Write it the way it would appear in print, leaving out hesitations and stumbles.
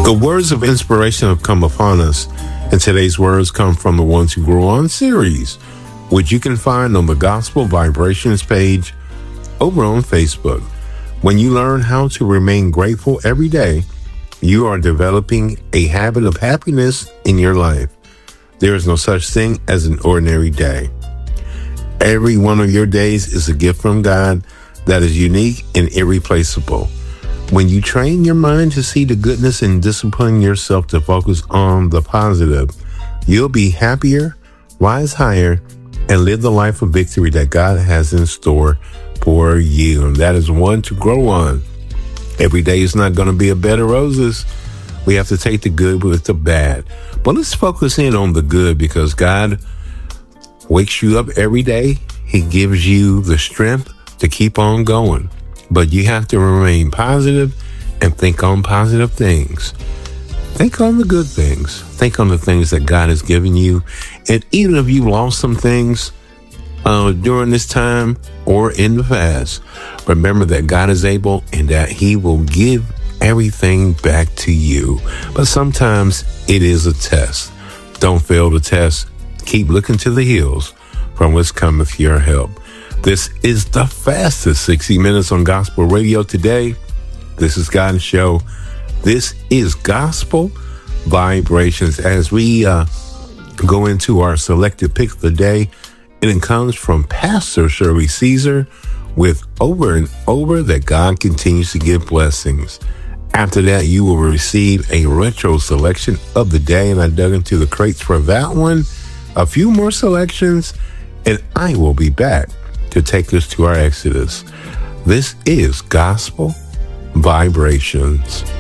The words of inspiration have come upon us, and today's words come from the Ones Who Grow On series, which you can find on the Gospel Vibrations page over on Facebook. When you learn how to remain grateful every day, you are developing a habit of happiness in your life. There is no such thing as an ordinary day. Every one of your days is a gift from God that is unique and irreplaceable. When you train your mind to see the goodness and discipline yourself to focus on the positive, you'll be happier, rise higher, and live the life of victory that God has in store for you. And that is one to grow on. Every day is not going to be a bed of roses. We have to take the good with the bad. But let's focus in on the good, because God wakes you up every day. He gives you the strength to keep on going. But you have to remain positive and think on positive things. Think on the good things. Think on the things that God has given you. And even if you lost some things during this time or in the past, remember that God is able and that He will give everything back to you. But sometimes it is a test. Don't fail the test. Keep looking to the hills from which cometh your help. This is the fastest 60 minutes on gospel radio today. This is God's show. This is Gospel Vibrations. As we go into our selected pick of the day, and it comes from Pastor Shirley Caesar with Over and Over, that God continues to give blessings. After that, you will receive a retro selection of the day, and I dug into the crates for that one. A few more selections, and I will be back to take us to our Exodus. This is Gospel Vibrations.